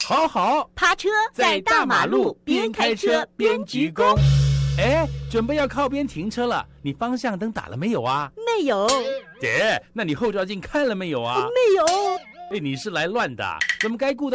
好， 趴车在大马路边开车边鞠躬。 哎，准备要靠边停车了，你方向灯打了没有啊？ 没有。 姐，那你后照镜看了没有啊？ 没有。 哎，你是来乱的，怎么该顾的